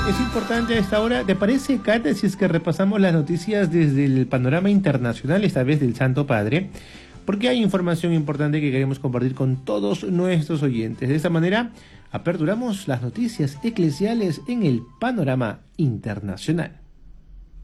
Es importante a esta hora, ¿te parece, Kate, si es que repasamos las noticias desde el panorama internacional, esta vez del Santo Padre? Porque hay información importante que queremos compartir con todos nuestros oyentes. De esta manera, aperturamos las noticias eclesiales en el panorama internacional.